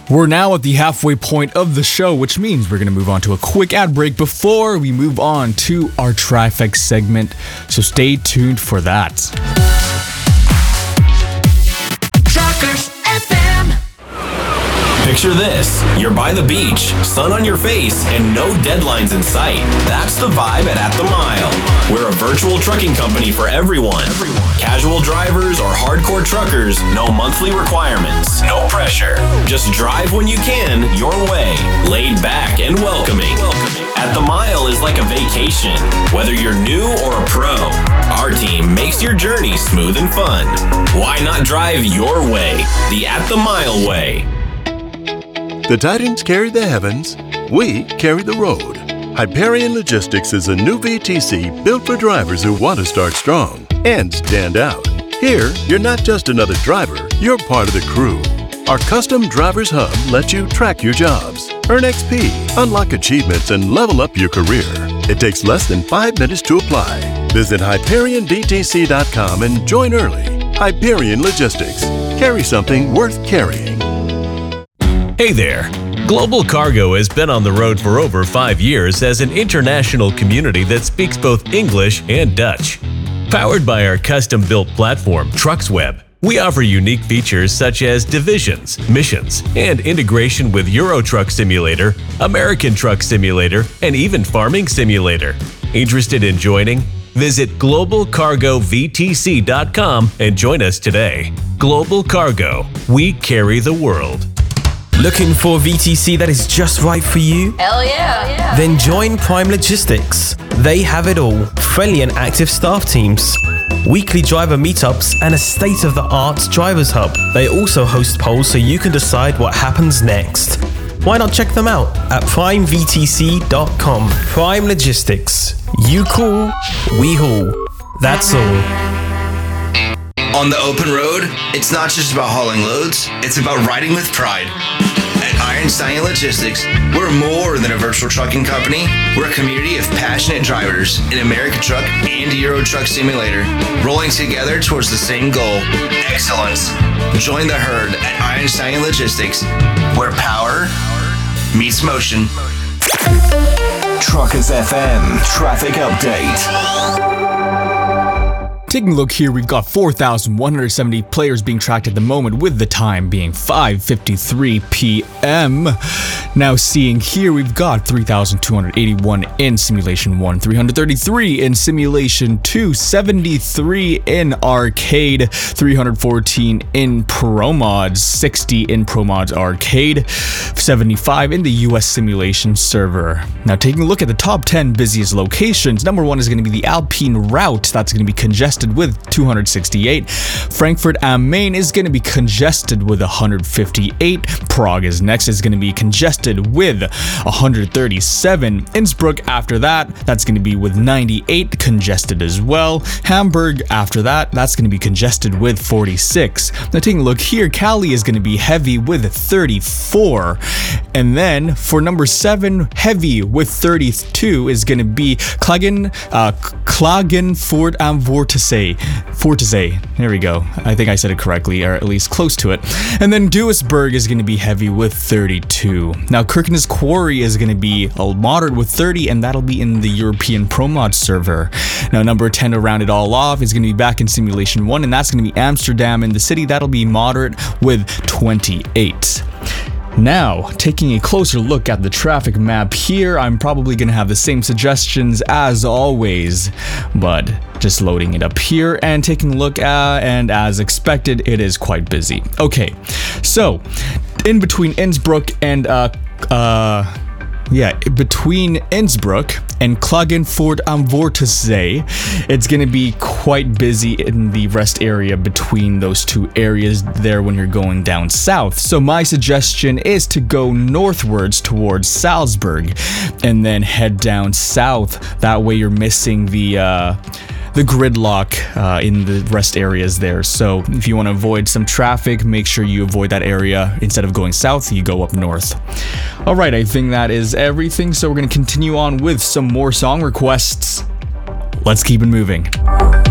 We're now at the halfway point of the show, which means we're going to move on to a quick ad break before we move on to our traffic segment. So stay tuned for that. Trackers FM. Picture this. You're by the beach, sun on your face, and no deadlines in sight. That's the vibe at The Mile. We're a virtual trucking company for everyone. Casual drivers or hardcore truckers, no monthly requirements, no pressure. Just drive when you can, your way, laid back and welcoming. At The Mile is like a vacation, whether you're new or a pro. Our team makes your journey smooth and fun. Why not drive your way, the At The Mile way? The Titans carry the heavens, we carry the road. Hyperion Logistics is a new VTC built for drivers who want to start strong and stand out. Here, you're not just another driver, you're part of the crew. Our custom Drivers Hub lets you track your jobs, earn XP, unlock achievements, and level up your career. It takes less than 5 minutes to apply. Visit HyperionVTC.com and join early. Hyperion Logistics. Carry something worth carrying. Hey there! Global Cargo has been on the road for over 5 years as an international community that speaks both English and Dutch. Powered by our custom-built platform, TrucksWeb, we offer unique features such as divisions, missions, and integration with Euro Truck Simulator, American Truck Simulator, and even Farming Simulator. Interested in joining? Visit globalcargovtc.com and join us today. Global Cargo, we carry the world. Looking for a VTC that is just right for you? Hell yeah. Then join Prime Logistics. They have it all. Friendly and active staff teams, weekly driver meetups, and a state-of-the-art drivers hub. They also host polls so you can decide what happens next. Why not check them out at primevtc.com. Prime Logistics. You call, we haul. That's all. On the open road, it's not just about hauling loads, it's about riding with pride. At Iron Stallion Logistics, we're more than a virtual trucking company. We're a community of passionate drivers in American Truck and Euro Truck Simulator, rolling together towards the same goal, excellence. Join the herd at Iron Stallion Logistics, where power meets motion. Truckers FM Traffic Update. Taking a look here, we've got 4,170 players being tracked at the moment, with the time being 5:53 p.m. Now seeing here, we've got 3,281 in Simulation 1, 333 in Simulation 2, 73 in Arcade, 314 in Pro Mods, 60 in Pro Mods Arcade, 75 in the US Simulation server. Now taking a look at the top 10 busiest locations, number 1 is going to be the Alpine route. That's going to be congested with 268. Frankfurt am Main is going to be congested with 158. Prague is next, is going to be congested with 137. Innsbruck after that, that's going to be with 98, congested as well. Hamburg after that, that's going to be congested with 46. Now taking a look here, Cali is going to be heavy with 34. And then for number 7, heavy with 32 is going to be Klagenfurt am Fortesee. There we go. I think I said it correctly, or at least close to it. And then Duisburg is going to be heavy with 32. Now Kirkenes Quarry is going to be a moderate with 30, and that'll be in the European Pro Mod server. Now number 10 to round it all off is going to be back in Simulation 1, and that's going to be Amsterdam in the city. That'll be moderate with 28. Now, taking a closer look at the traffic map here, I'm probably going to have the same suggestions as always, but just loading it up here and taking a look at, and as expected, it is quite busy. Okay, so in between Innsbruck and between Innsbruck and Klagenfurt am Wörthersee, it's going to be quite busy in the rest area between those two areas there when you're going down south. So my suggestion is to go northwards towards Salzburg and then head down south. That way you're missing the gridlock in the rest areas there. So if you want to avoid some traffic, make sure you avoid that area. Instead of going south, you go up north. Alright, I think that is everything, so we're going to continue on with some more song requests. Let's keep it moving.